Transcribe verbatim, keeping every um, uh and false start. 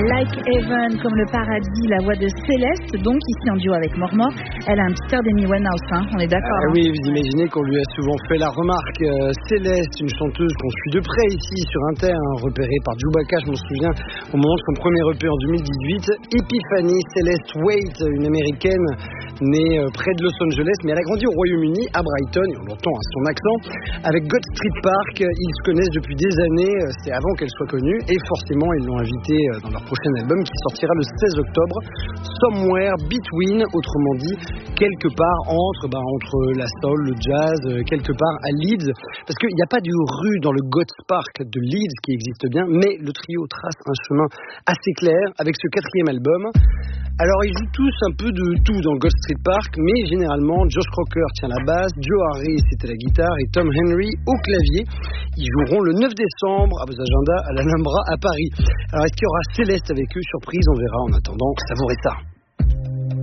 Like Heaven, comme le paradis, la voix de Céleste, donc ici en duo avec Mormor. Elle a un petit air d'Amy Winehouse, hein, on est d'accord. Ah hein. oui, vous imaginez qu'on lui a souvent fait la remarque. Euh, Céleste, une chanteuse qu'on suit de près ici sur Inter, hein, repérée par Chewbacca, je m'en souviens, au moment de son premier E P en deux mille dix-huit. Epiphany Celeste Waite, une américaine née euh, près de Los Angeles, mais elle a grandi au Royaume-Uni, à Brighton, et on l'entend à son accent. Avec God Street Park, ils se connaissent depuis des années, c'est avant qu'elle soit connue, et forcément ils l'ont invitée dans leur prochain album qui sortira le seize octobre, Somewhere Between, autrement dit quelque part entre, bah, entre la soul, le jazz, quelque part à Leeds, parce qu'il n'y a pas du rue dans le God Park de Leeds qui existe bien, mais le trio trace un chemin assez clair avec ce quatrième album. Alors ils jouent tous un peu de tout dans God Street Park, mais généralement Josh Crocker tient la basse, Joe Harris était la guitare et Tom Henry au clavier. Ils joueront le neuf décembre à vos agendas à l'Alhambra à Paris. Alors est-ce qu'il y aura Céleste avec eux? Surprise, on verra. En attendant, savourez ça.